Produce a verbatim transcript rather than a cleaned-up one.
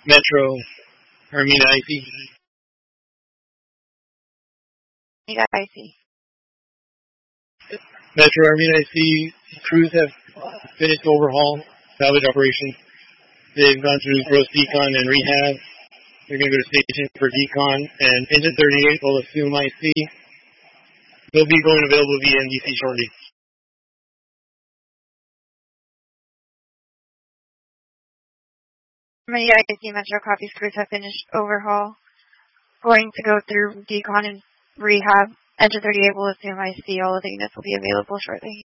Metro, Armina I C. Armina I C. Metro, Armina I C. Crews have finished overhaul, salvage operations. They've gone through gross decon and rehab. They're going to go to station for decon, and engine thirty-eight will assume I C. They'll be going available via N D C shortly. Armina I C Metro copies. Crews have finished overhaul. Going to go through decon and rehab. Engine thirty-eight will assume I C. All of the units will be available shortly.